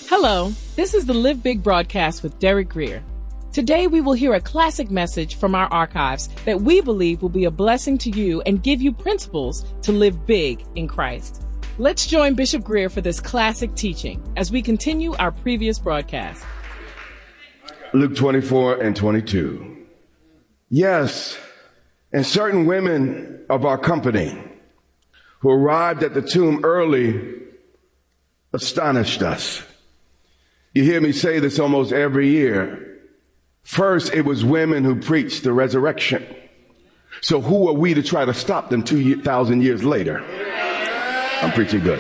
Hello, this is the Live Big broadcast with Derek Grier. Today we will hear a classic message from our archives that we believe will be a blessing to you and give you principles to live big in Christ. Let's join Bishop Grier for this classic teaching as we continue our previous broadcast. Luke 24 and 22. Yes, and certain women of our company who arrived at the tomb early astonished us. You hear me say this almost every year. First, it was women who preached the resurrection. So who are we to try to stop them 2,000 years later? I'm preaching good.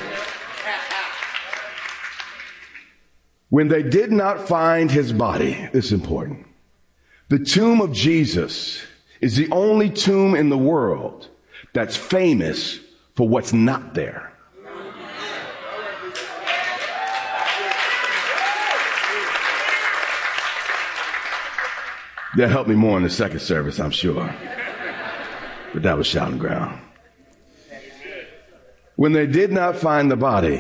When they did not find his body, this is important. The tomb of Jesus is the only tomb in the world that's famous for what's not there. They'll help me more in the second service, I'm sure. But that was shouting ground. When they did not find the body,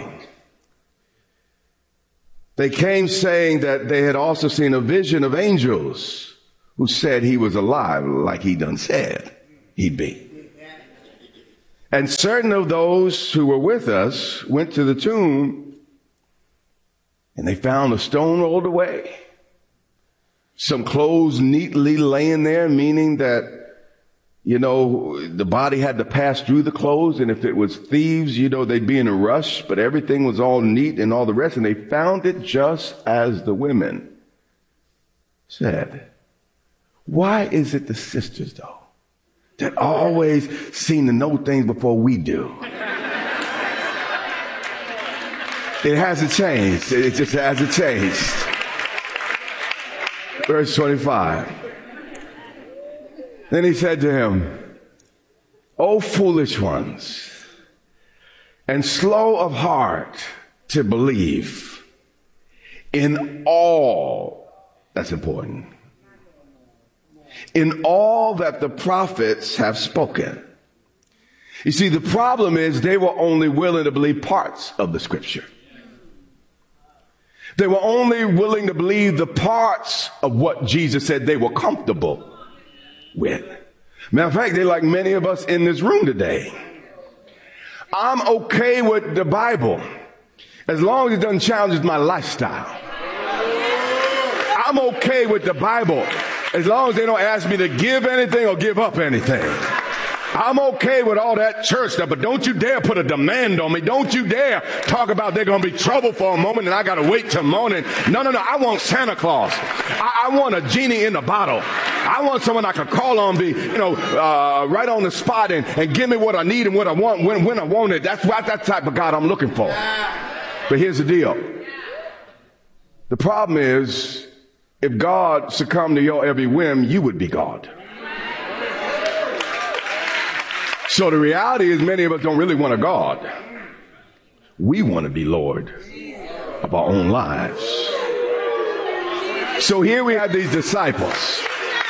they came saying that they had also seen a vision of angels who said he was alive, like he done said he'd be. And certain of those who were with us went to the tomb and they found a stone rolled away. Some clothes neatly laying there, meaning that, the body had to pass through the clothes. And if it was thieves, they'd be in a rush, but everything was all neat and all the rest. And they found it just as the women said. Why is it the sisters, though, that always seem to know things before we do? It hasn't changed. It just hasn't changed. Verse 25. Then he said to him, O foolish ones, and slow of heart to believe in all, that's important, in all that the prophets have spoken. You see, the problem is they were only willing to believe parts of the scripture. They were only willing to believe the parts of what Jesus said they were comfortable with. Matter of fact, they're like many of us in this room today. I'm okay with the Bible as long as it doesn't challenge my lifestyle. I'm okay with the Bible as long as they don't ask me to give anything or give up anything. I'm okay with all that church stuff, but don't you dare put a demand on me. Don't you dare talk about they're going to be trouble for a moment and I got to wait till morning. No. I want Santa Claus. I want a genie in the bottle. I want someone I can call on, right on the spot and give me what I need and what I want when I want it. That's that type of God I'm looking for. But here's the deal. The problem is, if God succumbed to your every whim, you would be God. So the reality is many of us don't really want a God. We want to be Lord of our own lives. So here we have these disciples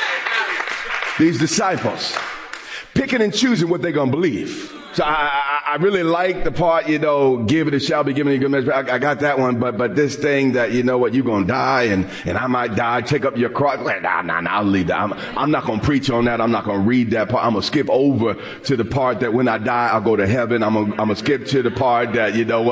picking and choosing what they're going to believe. So I really like the part, give it, it shall be given you good measure. I got that one, but this thing that, you're going to die and I might die, take up your cross. Nah, I'll leave that. I'm not going to preach on that. I'm not going to read that part. I'm going to skip over to the part that when I die, I'll go to heaven. I'm going to skip to the part that,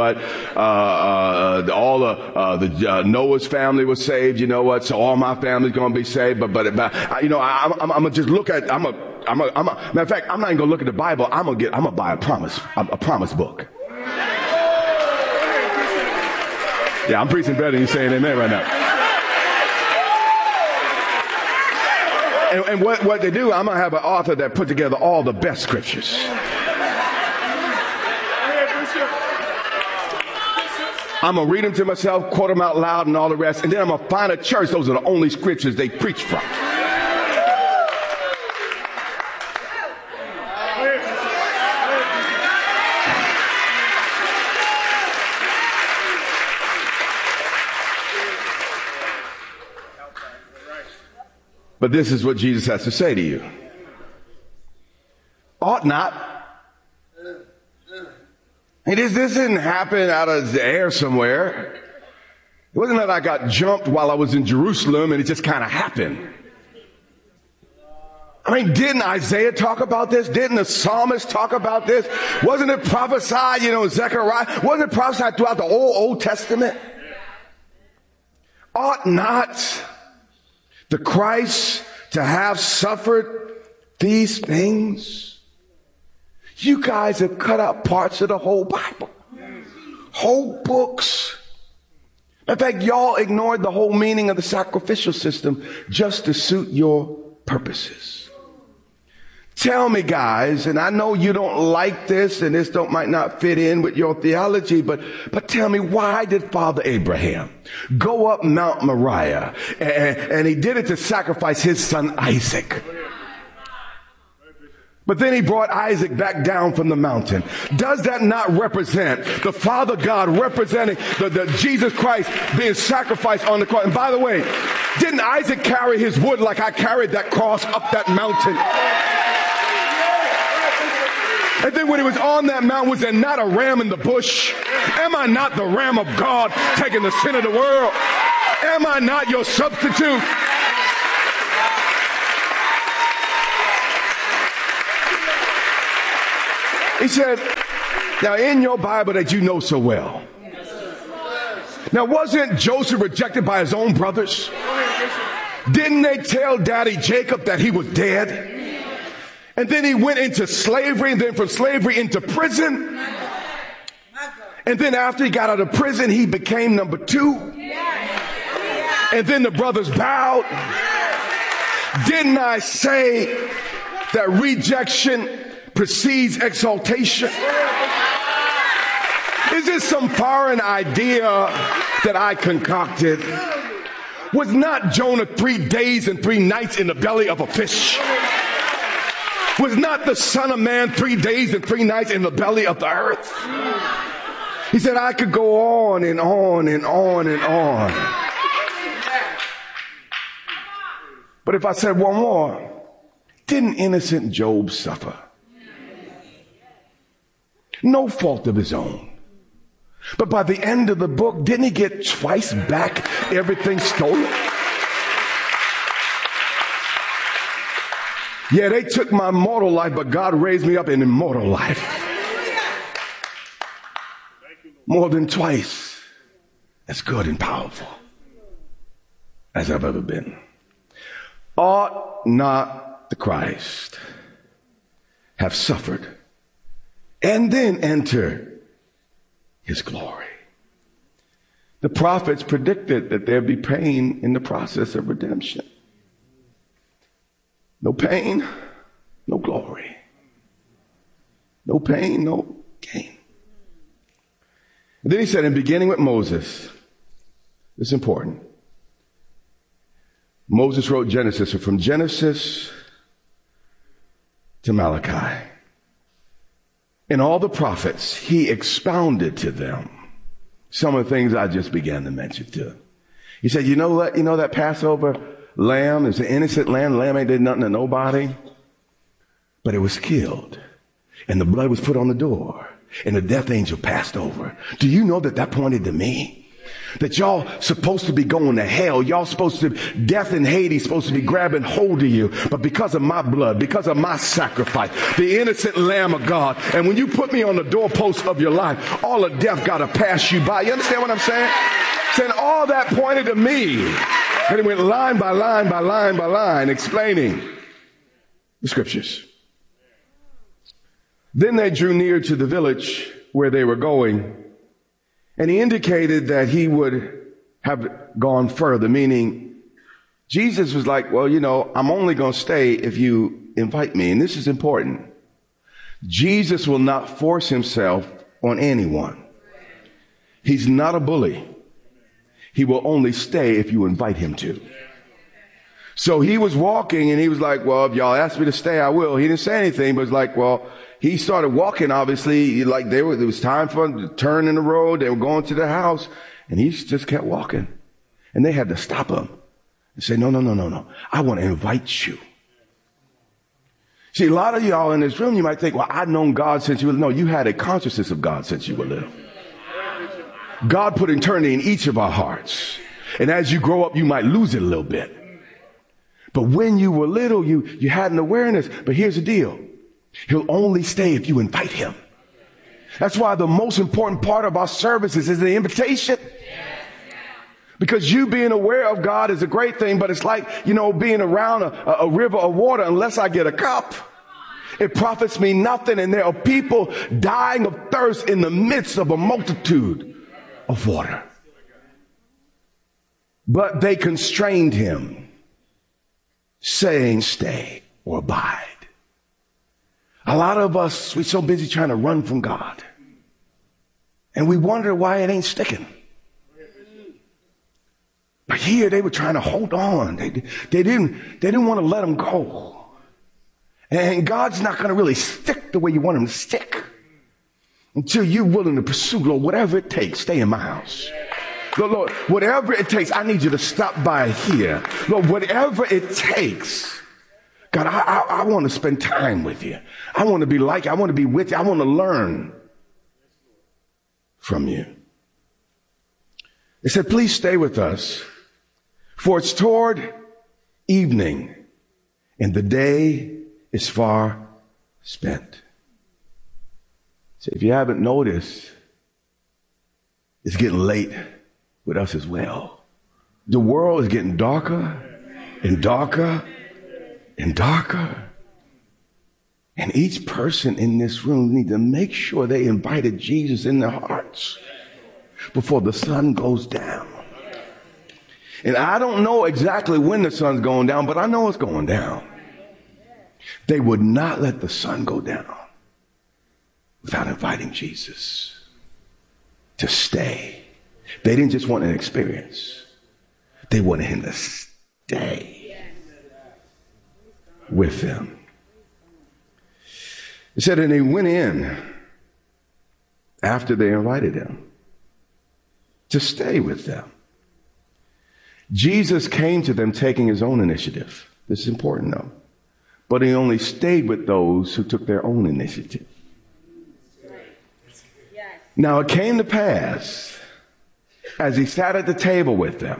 Noah's family was saved, so all my family's going to be saved. But I'm going to just look at, matter of fact, I'm not even going to look at the Bible. I'm going to buy a promise book. Yeah, I'm preaching better than you saying amen right now. And what they do, I'm going to have an author that put together all the best scriptures. I'm going to read them to myself, quote them out loud and all the rest. And then I'm going to find a church. Those are the only scriptures they preach from. But this is what Jesus has to say to you. Ought not. Hey, this didn't happen out of the air somewhere. It wasn't that I got jumped while I was in Jerusalem and it just kind of happened. I mean, didn't Isaiah talk about this? Didn't the psalmist talk about this? Wasn't it prophesied, Zechariah? Wasn't it prophesied throughout the Old Testament? Ought not the Christ to have suffered these things? You guys have cut out parts of the whole Bible, whole books. In fact, y'all ignored the whole meaning of the sacrificial system just to suit your purposes. Tell me, guys, and I know you don't like this and this might not fit in with your theology, but tell me, why did Father Abraham go up Mount Moriah and he did it to sacrifice his son Isaac? But then he brought Isaac back down from the mountain. Does that not represent the Father God representing the Jesus Christ being sacrificed on the cross? And by the way, didn't Isaac carry his wood like I carried that cross up that mountain? And then when he was on that mountain, was there not a ram in the bush? Am I not the Ram of God taking the sin of the world? Am I not your substitute? He said, now in your Bible that you know so well. Now wasn't Joseph rejected by his own brothers? Didn't they tell Daddy Jacob that he was dead? And then he went into slavery, and then from slavery into prison. And then after he got out of prison, he became number 2. And then the brothers bowed. Didn't I say that rejection precedes exaltation? Is this some foreign idea that I concocted? Was not Jonah 3 days and 3 nights in the belly of a fish? Was not the Son of Man 3 days and 3 nights in the belly of the earth? He said, I could go on and on and on and on. But if I said one more, didn't innocent Job suffer? No fault of his own. But by the end of the book, didn't he get twice back everything stolen? Yeah, they took my mortal life, but God raised me up in immortal life. More than twice as good and powerful as I've ever been. Ought not the Christ have suffered and then enter his glory? The prophets predicted that there'd be pain in the process of redemption. No pain, no glory. No pain, no gain. And then he said, in beginning with Moses, it's important. Moses wrote Genesis, so from Genesis to Malachi. In all the prophets, he expounded to them some of the things I just began to mention to. He said, you know what? You know that Passover lamb is an innocent lamb. The lamb ain't did nothing to nobody. But it was killed. And the blood was put on the door. And the death angel passed over. Do you know that pointed to me? That y'all supposed to be going to hell. Y'all supposed to, death and Hades supposed to be grabbing hold of you. But because of my blood, because of my sacrifice, the innocent Lamb of God. And when you put me on the doorpost of your life, all of death got to pass you by. You understand what I'm saying? Saying all that pointed to me. And it went line by line by line by line explaining the scriptures. Then they drew near to the village where they were going. And he indicated that he would have gone further, meaning Jesus was like, well, you know, I'm only going to stay if you invite me. And this is important. Jesus will not force himself on anyone. He's not a bully. He will only stay if you invite him to. So he was walking and he was like, well, if y'all ask me to stay, I will. He didn't say anything, but it's like, well, he started walking, obviously, like it was time for him to turn in the road. They were going to the house and he just kept walking. And they had to stop him and say, no. I want to invite you. See, a lot of y'all in this room, you might think, well, I've known God since you were little. No, you had a consciousness of God since you were little. God put eternity in each of our hearts. And as you grow up, you might lose it a little bit. But when you were little, you had an awareness. But here's the deal. He'll only stay if you invite him. That's why the most important part of our services is the invitation. Because you being aware of God is a great thing, but it's like, being around a river of water. Unless I get a cup, it profits me nothing. And there are people dying of thirst in the midst of a multitude of water. But they constrained him, saying, stay or abide. A lot of us, we're so busy trying to run from God. And we wonder why it ain't sticking. But here they were trying to hold on. They didn't want to let him go. And God's not going to really stick the way you want him to stick until you're willing to pursue, Lord, whatever it takes, stay in my house. Lord, whatever it takes, I need you to stop by here. Lord, whatever it takes. God, I want to spend time with you. I want to be like you. I want to be with you. I want to learn from you. They said, please stay with us, for it's toward evening, and the day is far spent. So if you haven't noticed, it's getting late with us as well. The world is getting darker and darker and darker. And each person in this room needs to make sure they invited Jesus in their hearts before the sun goes down. And I don't know exactly when the sun's going down, but I know it's going down. They would not let the sun go down without inviting Jesus to stay. They didn't just want an experience. They wanted him to stay with them. It said, and they went in after they invited him to stay with them. Jesus came to them taking his own initiative. This is important though. But he only stayed with those who took their own initiative. Now it came to pass, as he sat at the table with them,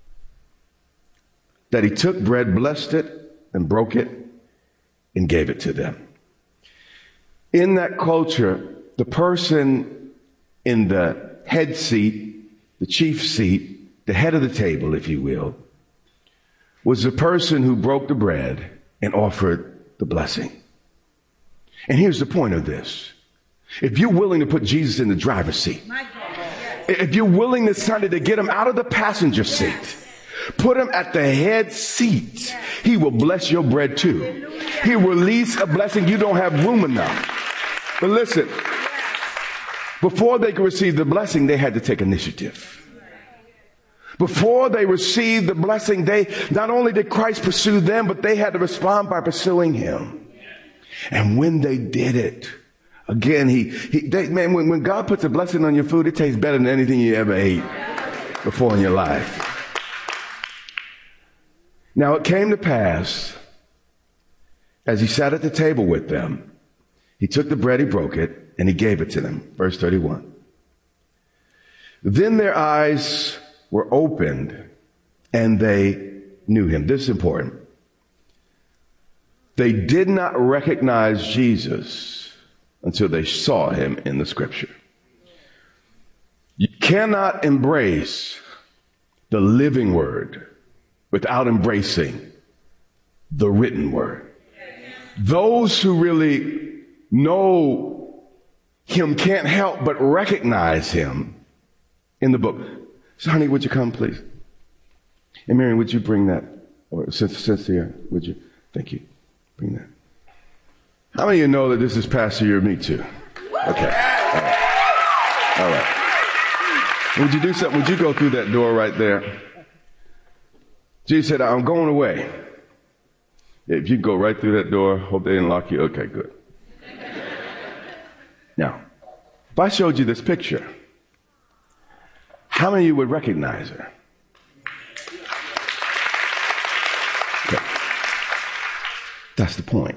that he took bread, blessed it, and broke it, and gave it to them. In that culture, the person in the head seat, the chief seat, the head of the table, if you will, was the person who broke the bread and offered the blessing. And here's the point of this. If you're willing to put Jesus in the driver's seat, if you're willing this Sunday to get him out of the passenger seat, put him at the head seat, he will bless your bread too. He will release a blessing. You don't have room enough. But listen, before they could receive the blessing, they had to take initiative. Before they received the blessing, not only did Christ pursue them, but they had to respond by pursuing him. And when they did it, again, when God puts a blessing on your food, it tastes better than anything you ever ate before in your life. Now it came to pass, as he sat at the table with them, he took the bread, he broke it, and he gave it to them. Verse 31. Then their eyes were opened, and they knew him. This is important. They did not recognize Jesus until they saw him in the scripture. You cannot embrace the living word without embracing the written word. Those who really know him can't help but recognize him in the book. So honey, would you come please? And Marion, would you bring that? Or Cynthia, would you? Thank you. Bring that. How many of you know that this is Pastor Year Me Too? Okay. All right. Would you do something? Would you go through that door right there? Jesus said, I'm going away. If you go right through that door, hope they didn't lock you. Okay, good. Now, if I showed you this picture, how many of you would recognize her? Okay. That's the point.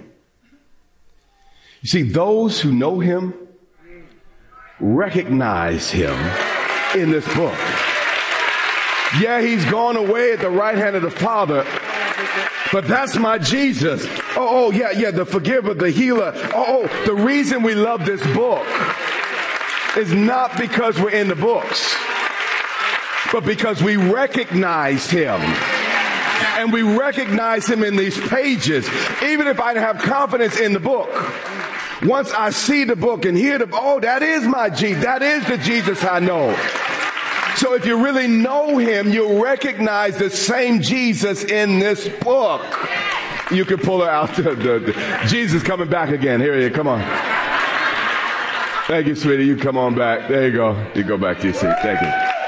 You see, those who know him recognize him in this book. Yeah, he's gone away at the right hand of the Father, but that's my Jesus. Yeah, the forgiver, the healer. The reason we love this book is not because we're in the books, but because we recognize him. And we recognize him in these pages. Even if I have confidence in the book, once I see the book and hear that is my Jesus. That is the Jesus I know. So if you really know him, you'll recognize the same Jesus in this book. You can pull her out. Jesus coming back again. Here he is. Come on. Thank you, sweetie. You come on back. There you go. You go back to your seat. Thank you.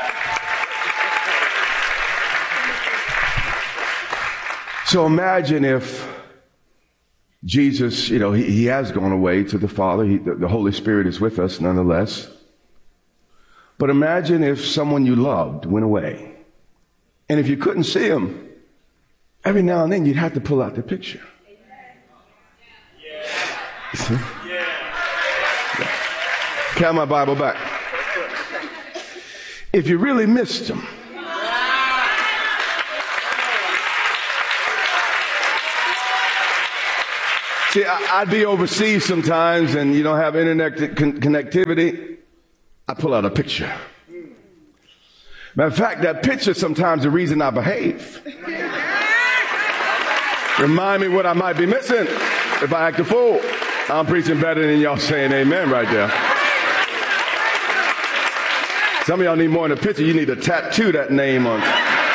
So imagine if Jesus, he has gone away to the Father. The Holy Spirit is with us nonetheless. But imagine if someone you loved went away. And if you couldn't see him, every now and then you'd have to pull out the picture. See? Count my Bible back. If you really missed him, see, I'd be overseas sometimes and you don't have internet connectivity. I pull out a picture. Matter of fact, that picture sometimes the reason I behave. Remind me what I might be missing if I act a fool. I'm preaching better than y'all saying amen right there. Some of y'all need more than a picture. You need to tattoo that name on.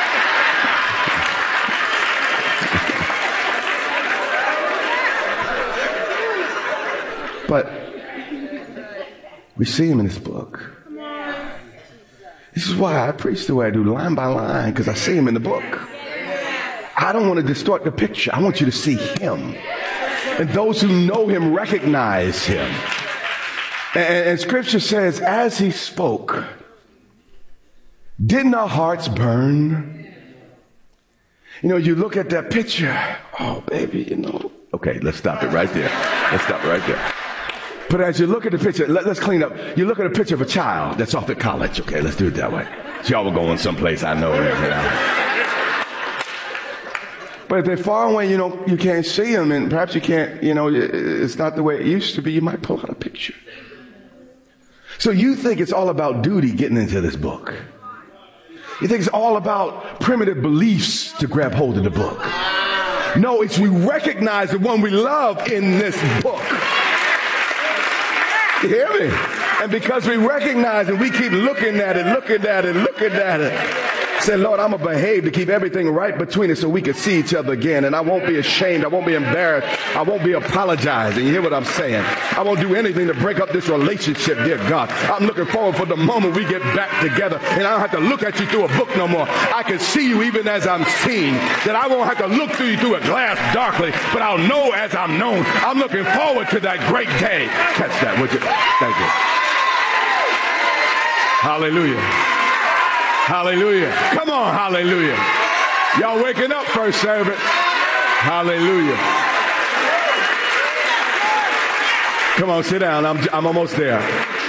But we see him in this book. This is why I preach the way I do, line by line, because I see him in the book. I don't want to distort the picture. I want you to see him. And those who know him recognize him. And scripture says, as he spoke, didn't our hearts burn? You look at that picture. Oh, baby, Okay, let's stop it right there. Let's stop it right there. But as you look at the picture, let's clean up. You look at a picture of a child that's off at college. Okay, let's do it that way. So y'all were going someplace, I know. But if they're far away, you can't see them, and perhaps you can't, it's not the way it used to be. You might pull out a picture. So you think it's all about duty getting into this book. You think it's all about primitive beliefs to grab hold of the book. No, it's we recognize the one we love in this book. You hear me? And because we recognize it, we keep looking at it. Say, Lord, I'm going to behave to keep everything right between us so we can see each other again. And I won't be ashamed. I won't be embarrassed. I won't be apologizing. You hear what I'm saying? I won't do anything to break up this relationship, dear God. I'm looking forward for the moment we get back together. And I don't have to look at you through a book no more. I can see you even as I'm seen. That I won't have to look through you through a glass darkly, but I'll know as I'm known. I'm looking forward to that great day. Catch that, would you? Thank you. Hallelujah. Hallelujah. Come on, hallelujah. Y'all waking up, first service. Hallelujah. Come on, sit down. I'm almost there.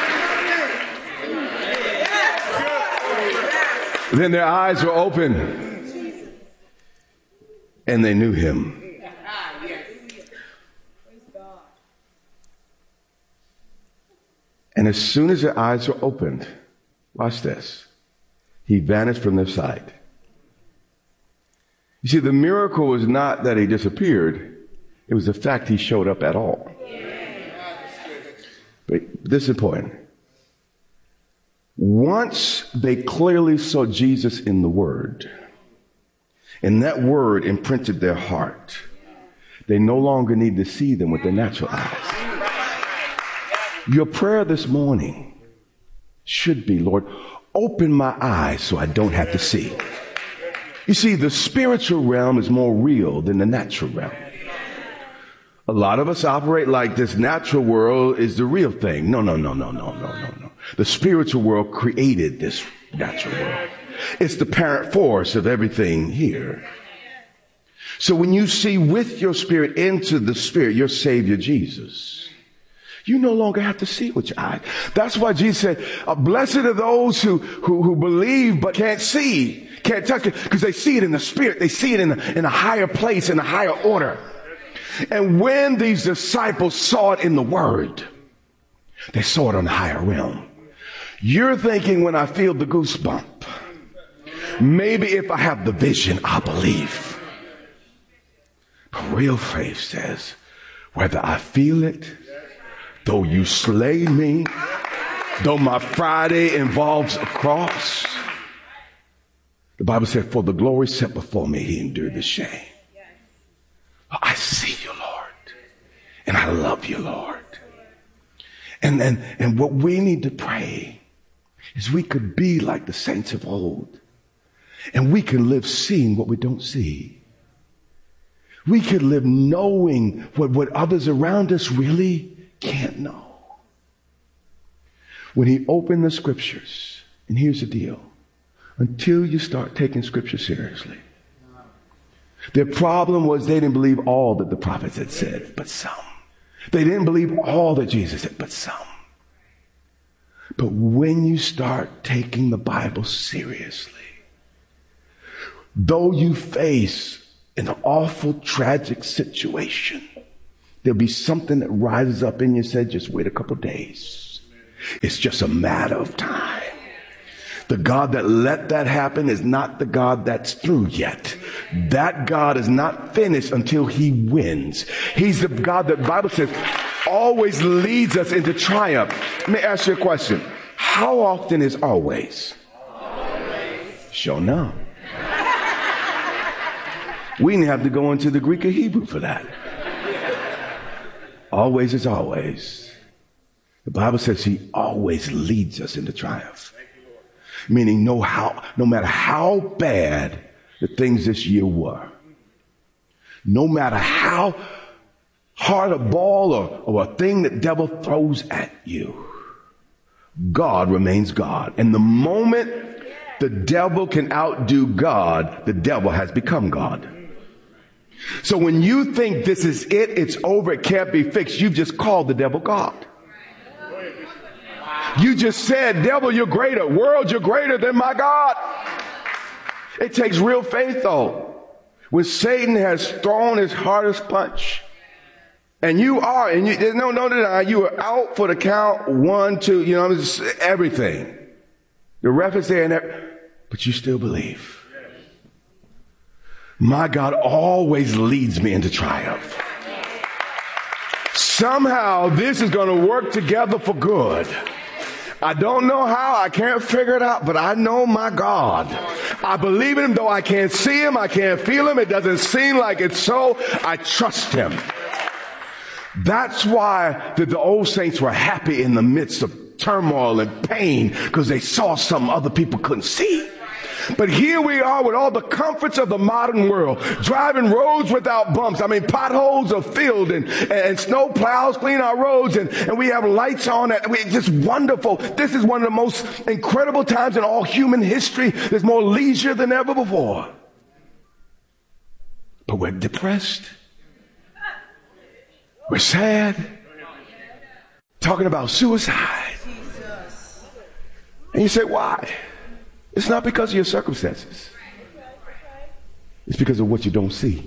Then their eyes were open and they knew him. And as soon as their eyes were opened, watch this. He vanished from their sight. You see, the miracle was not that he disappeared. It was the fact he showed up at all. But this is important. Once they clearly saw Jesus in the Word, and that Word imprinted their heart, they no longer need to see them with their natural eyes. Your prayer this morning should be, Lord, open my eyes so I don't have to see. You see, the spiritual realm is more real than the natural realm. A lot of us operate like this natural world is the real thing. No. The spiritual world created this natural world. It's the parent force of everything here. So when you see with your spirit into the spirit, your Savior Jesus, You no longer have to see it with your eyes. That's why Jesus said, blessed are those who believe but can't see, can't touch it, because they see it in the spirit. They see it in a higher place, in a higher order. And when these disciples saw it in the word, they saw it on a higher realm. You're thinking, when I feel the goosebump, maybe if I have the vision, I'll believe. But real faith says, whether I feel it, though you slay me, though my Friday involves a cross, the Bible said, for the glory set before me, he endured the shame. I see you, Lord, and I love you, Lord. And what we need to pray is we could be like the saints of old, and we can live seeing what we don't see. We could live knowing what others around us really can't know. When he opened the scriptures, and here's the deal, until you start taking scripture seriously, their problem was they didn't believe all that the prophets had said, but some. They didn't believe all that Jesus said, but some. But when you start taking the Bible seriously, though you face an awful, tragic situation, there'll be something that rises up in you and says, just wait a couple days. It's just a matter of time. The God that let that happen is not the God that's through yet. That God is not finished until he wins. He's the God that the Bible says always leads us into triumph. Let me ask you a question. How often is always? Always. Sure enough. We didn't have to go into the Greek or Hebrew for that. Always is always. The Bible says he always leads us into triumph. Meaning no matter how bad the things this year were, no matter how hard a ball or a thing that devil throws at you, God remains God. And the moment the devil can outdo God, the devil has become God. So when you think this is it, it's over, it can't be fixed, you've just called the devil God. You just said, devil, you're greater. World, you're greater than my God. It takes real faith, though. When Satan has thrown his hardest punch, and there's no deny, you are out for the count, 1, 2, everything. The ref is there, but you still believe. My God always leads me into triumph. Somehow this is going to work together for good. I don't know how, I can't figure it out, but I know my God. I believe in him, though I can't see him, I can't feel him, it doesn't seem like it's so, I trust him. That's why the old saints were happy in the midst of turmoil and pain, because they saw something other people couldn't see. But here we are with all the comforts of the modern world, driving roads without bumps. I mean, potholes are filled and snow plows clean our roads and we have lights on. It's just wonderful. This is one of the most incredible times in all human history. There's more leisure than ever before. But we're depressed. We're sad. Talking about suicide. And you say, why? It's not because of your circumstances. It's because of what you don't see.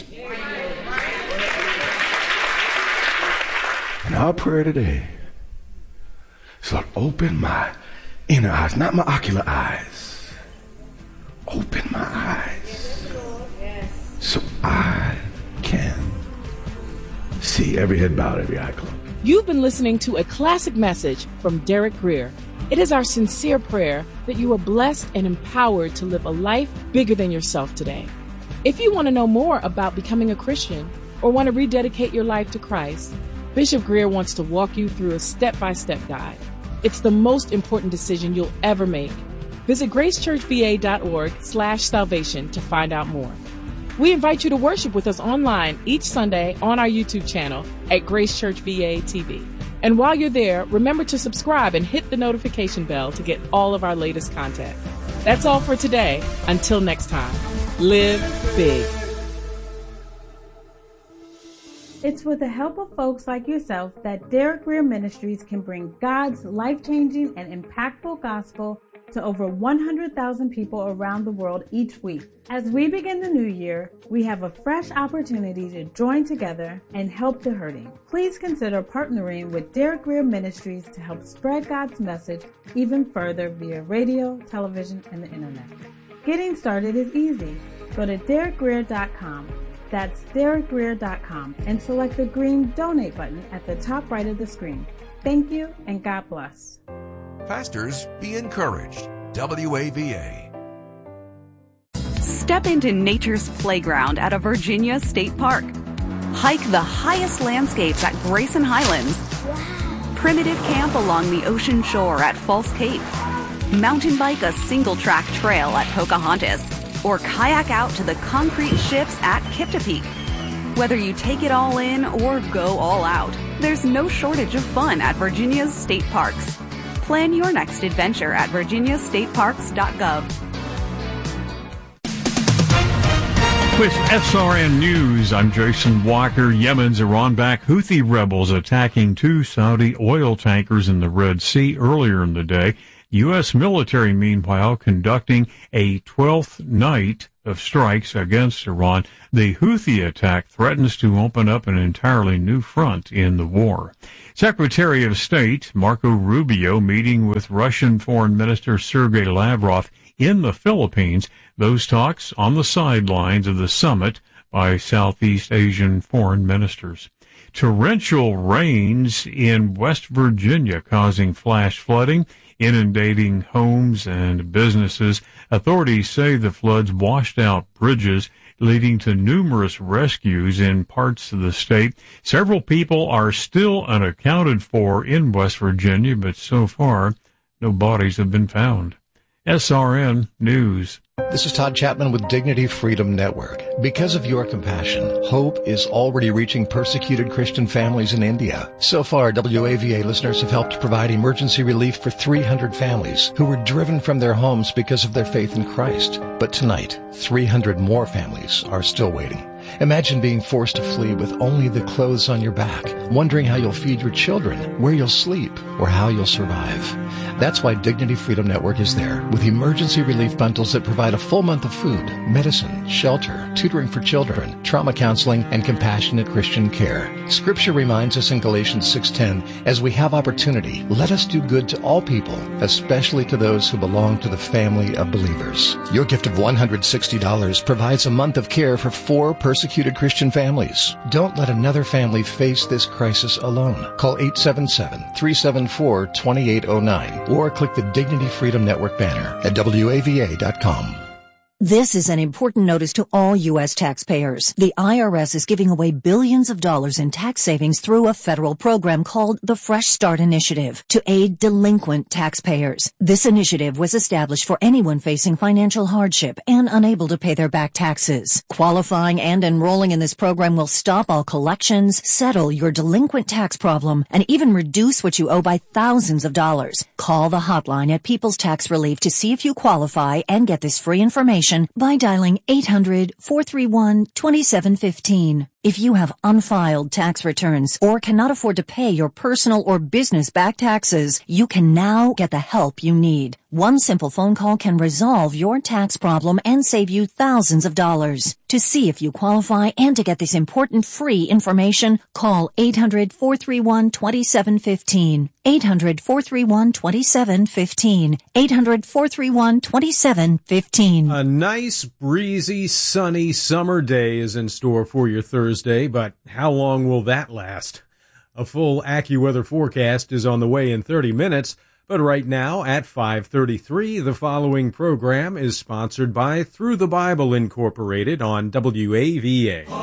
And our prayer today is, Lord, open my inner eyes, not my ocular eyes. Open my eyes so I can see. Every head bowed, every eye closed. You've been listening to a classic message from Derek Grier. It is our sincere prayer that you are blessed and empowered to live a life bigger than yourself today. If you want to know more about becoming a Christian or want to rededicate your life to Christ, Bishop Grier wants to walk you through a step-by-step guide. It's the most important decision you'll ever make. Visit gracechurchva.org/salvation to find out more. We invite you to worship with us online each Sunday on our YouTube channel at Grace Church VA TV. And while you're there, remember to subscribe and hit the notification bell to get all of our latest content. That's all for today. Until next time, live big. It's with the help of folks like yourself that Derek Grier Ministries can bring God's life-changing and impactful gospel to over 100,000 people around the world each week. As we begin the new year, we have a fresh opportunity to join together and help the hurting. Please consider partnering with Derek Grier Ministries to help spread God's message even further via radio, television, and the internet. Getting started is easy. Go to DerekGrier.com. That's DerekGrier.com and select the green Donate button at the top right of the screen. Thank you and God bless. Pastors, be encouraged. WAVA. Step into nature's playground at a Virginia state park. Hike the highest landscapes at Grayson Highlands. Primitive camp along the ocean shore at False Cape. Mountain bike a single-track trail at Pocahontas. Or kayak out to the concrete ships at Kiptopeke. Whether you take it all in or go all out, there's no shortage of fun at Virginia's state parks. Plan your next adventure at virginiastateparks.gov. With SRN News, I'm Jason Walker. Yemen's Iran-backed Houthi rebels attacking 2 Saudi oil tankers in the Red Sea earlier in the day. U.S. military, meanwhile, conducting a 12th night of strikes against Iran. The Houthi attack threatens to open up an entirely new front in the war. Secretary of State Marco Rubio meeting with Russian Foreign Minister Sergei Lavrov in the Philippines. Those talks on the sidelines of the summit by Southeast Asian foreign ministers. Torrential rains in West Virginia causing flash flooding, inundating homes and businesses. Authorities say the floods washed out bridges, leading to numerous rescues in parts of the state. Several people are still unaccounted for in West Virginia, but so far, no bodies have been found. SRN News. This is Todd Chapman with Dignity Freedom Network. Because of your compassion, hope is already reaching persecuted Christian families in India. So far, WAVA listeners have helped provide emergency relief for 300 families who were driven from their homes because of their faith in Christ. But tonight, 300 more families are still waiting. Imagine being forced to flee with only the clothes on your back, wondering how you'll feed your children, where you'll sleep, or how you'll survive. That's why Dignity Freedom Network is there, with emergency relief bundles that provide a full month of food, medicine, shelter, tutoring for children, trauma counseling, and compassionate Christian care. Scripture reminds us in Galatians 6:10, as we have opportunity, let us do good to all people, especially to those who belong to the family of believers. Your gift of $160 provides a month of care for 4 persecuted Christian families. Don't let another family face this crisis alone. Call 877-374-2809 or click the Dignity Freedom Network banner at WAVA.com. This is an important notice to all U.S. taxpayers. The IRS is giving away billions of dollars in tax savings through a federal program called the Fresh Start Initiative to aid delinquent taxpayers. This initiative was established for anyone facing financial hardship and unable to pay their back taxes. Qualifying and enrolling in this program will stop all collections, settle your delinquent tax problem, and even reduce what you owe by thousands of dollars. Call the hotline at People's Tax Relief to see if you qualify and get this free information by dialing 800-431-2715. If you have unfiled tax returns or cannot afford to pay your personal or business back taxes, you can now get the help you need. One simple phone call can resolve your tax problem and save you thousands of dollars. To see if you qualify and to get this important free information, call 800-431-2715. 800-431-2715. 800-431-2715. A nice, breezy, sunny summer day is in store for your Thursday, but how long will that last? A full AccuWeather forecast is on the way in 30 minutes, but right now at 5:33, the following program is sponsored by Through the Bible Incorporated on WAVA.